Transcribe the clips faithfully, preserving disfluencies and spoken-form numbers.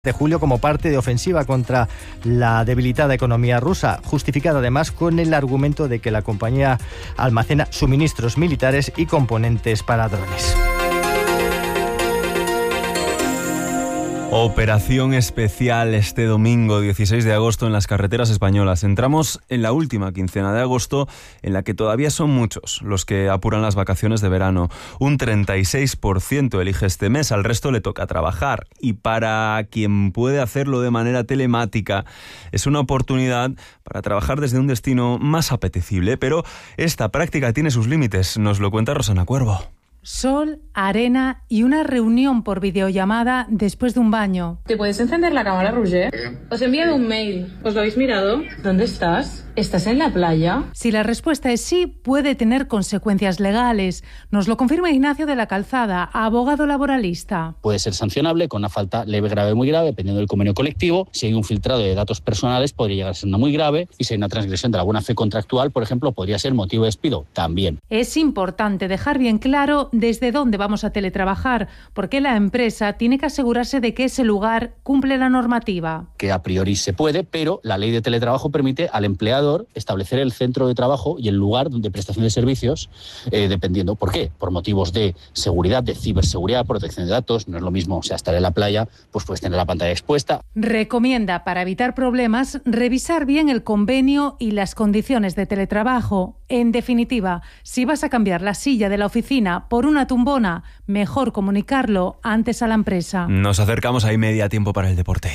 de julio como parte de ofensiva contra la debilitada economía rusa, justificada además con el argumento de que la compañía almacena suministros militares y componentes para drones. Operación especial este domingo dieciséis de agosto en las carreteras españolas. Entramos en la última quincena de agosto, en la que todavía son muchos los que apuran las vacaciones de verano. Un treinta y seis por ciento elige este mes, al resto le toca trabajar. Y para quien puede hacerlo de manera telemática, es una oportunidad para trabajar desde un destino más apetecible. Pero esta práctica tiene sus límites, nos lo cuenta Rosana Cuervo. Sol, arena y una reunión por videollamada después de un baño. ¿Te puedes encender la cámara, Roger? Os he enviado un mail. ¿Os lo habéis mirado? ¿Dónde estás? ¿Estás en la playa? Si la respuesta es sí, puede tener consecuencias legales. Nos lo confirma Ignacio de la Calzada, abogado laboralista. Puede ser sancionable con una falta leve, grave, muy grave, dependiendo del convenio colectivo. Si hay un filtrado de datos personales, podría llegar a ser una muy grave. Y si hay una transgresión de la buena fe contractual, por ejemplo, podría ser motivo de despido también. Es importante dejar bien claro desde dónde vamos a teletrabajar, porque la empresa tiene que asegurarse de que ese lugar cumple la normativa. Que a priori se puede, pero la ley de teletrabajo permite al empleador establecer el centro de trabajo y el lugar de prestación de servicios, eh, dependiendo. ¿Por qué? Por motivos de seguridad, de ciberseguridad, protección de datos. No es lo mismo, o sea, estar en la playa, pues puedes tener la pantalla expuesta. Recomienda, para evitar problemas, revisar bien el convenio y las condiciones de teletrabajo. En definitiva, si vas a cambiar la silla de la oficina por una tumbona, mejor comunicarlo antes a la empresa. Nos acercamos a media tiempo para el deporte.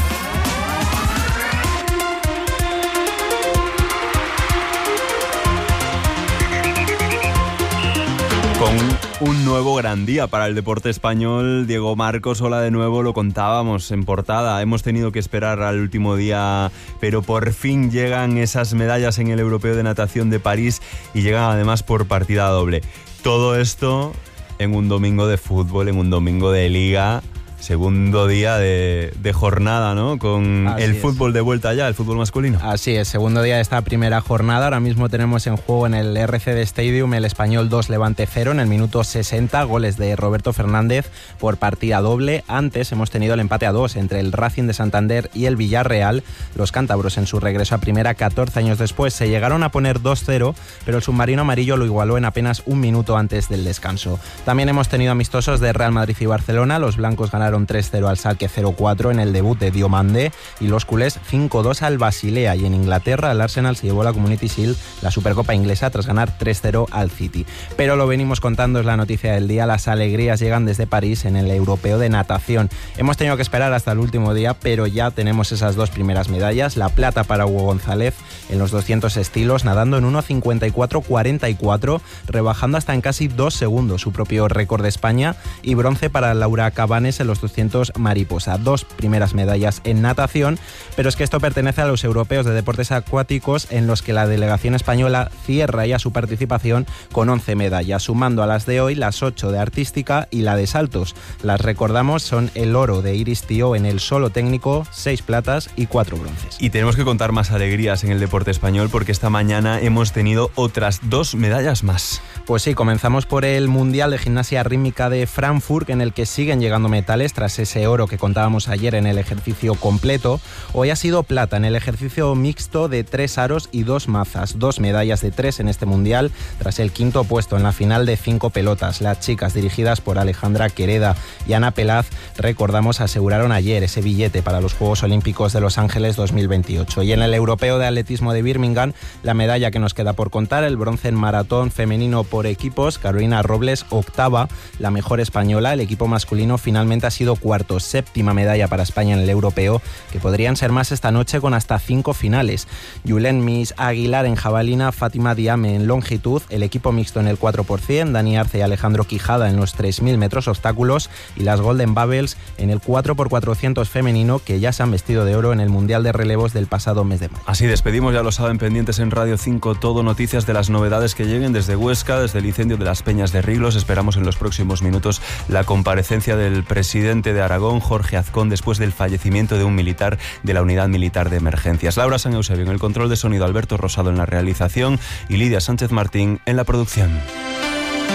Con un nuevo gran día para el deporte español. Diego Marcos, hola de nuevo, lo contábamos en portada. Hemos tenido que esperar al último día, pero por fin llegan esas medallas en el Europeo de Natación de París y llegan además por partida doble. Todo esto en un domingo de fútbol, en un domingo de liga. Segundo día de, de jornada, ¿no? Con Así el es. fútbol de vuelta ya, el fútbol masculino. Así es, segundo día de esta primera jornada. Ahora mismo tenemos en juego en el R C D Stadium el Español dos, Levante cero en el minuto sesenta, goles de Roberto Fernández por partida doble. Antes hemos tenido el empate a dos entre el Racing de Santander y el Villarreal. Los cántabros en su regreso a primera catorce años después se llegaron a poner dos cero, pero el submarino amarillo lo igualó en apenas un minuto antes del descanso. También hemos tenido amistosos de Real Madrid y Barcelona. Los blancos ganaron tres cero al Schalke cero cuatro en el debut de Diomande y los culés cinco dos al Basilea, y en Inglaterra el Arsenal se llevó la Community Shield, la Supercopa inglesa, tras ganar tres cero al City. Pero lo venimos contando, es la noticia del día, las alegrías llegan desde París en el Europeo de Natación. Hemos tenido que esperar hasta el último día, pero ya tenemos esas dos primeras medallas. La plata para Hugo González en los doscientos estilos, nadando en uno cincuenta y cuatro cuarenta y cuatro, rebajando hasta en casi dos segundos su propio récord de España, y bronce para Laura Cabanes en los doscientos mariposa. Dos primeras medallas en natación, pero es que esto pertenece a los europeos de deportes acuáticos, en los que la delegación española cierra ya su participación con once medallas, sumando a las de hoy las ocho de artística y la de saltos. Las recordamos, son el oro de Iris Tío en el solo técnico, seis platas y cuatro bronces. Y tenemos que contar más alegrías en el deporte español, porque esta mañana hemos tenido otras dos medallas más. Pues sí, comenzamos por el Mundial de Gimnasia Rítmica de Frankfurt, en el que siguen llegando metales tras ese oro que contábamos ayer en el ejercicio completo. Hoy ha sido plata en el ejercicio mixto de tres aros y dos mazas, dos medallas de tres en este Mundial, tras el quinto puesto en la final de cinco pelotas. Las chicas, dirigidas por Alejandra Quereda y Ana Pelaz, recordamos, aseguraron ayer ese billete para los Juegos Olímpicos de Los Ángeles dos mil veintiocho. Y en el Europeo de Atletismo de Birmingham, la medalla que nos queda por contar, el bronce en maratón femenino por equipos, Carolina Robles, octava, la mejor española. El equipo masculino finalmente ha sido cuarto, séptima medalla para España en el europeo, que podrían ser más esta noche con hasta cinco finales. Julen Miss Aguilar en jabalina, Fátima Diame en longitud, el equipo mixto en el cuatro por ciento, Dani Arce y Alejandro Quijada en los tres mil metros obstáculos, y las Golden Bubbles en el cuatro por cuatrocientos femenino, que ya se han vestido de oro en el Mundial de Relevos del pasado mes de mayo. Así despedimos, ya lo saben, pendientes en Radio cinco, todo noticias de las novedades que lleguen desde Huesca, desde el incendio de las Peñas de Riglos. Esperamos en los próximos minutos la comparecencia del presidente de Aragón, Jorge Azcón, después del fallecimiento de un militar de la Unidad Militar de Emergencias. Laura San Eusebio en el control de sonido, Alberto Rosado en la realización y Lidia Sánchez Martín en la producción.